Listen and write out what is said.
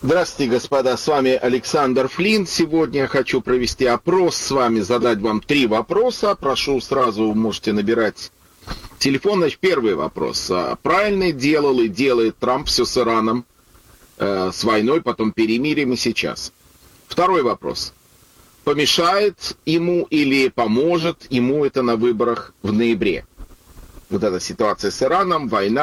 Здравствуйте, господа, с вами Александр Флинт. Сегодня я хочу провести опрос с вами, задать вам 3 вопроса. Прошу, сразу можете набирать телефон. Значит, первый вопрос. Правильно делал и делает Трамп все с Ираном, с войной, потом перемирием и сейчас? Второй вопрос. Помешает ему или поможет ему это на выборах в ноябре? Вот эта ситуация с Ираном, война.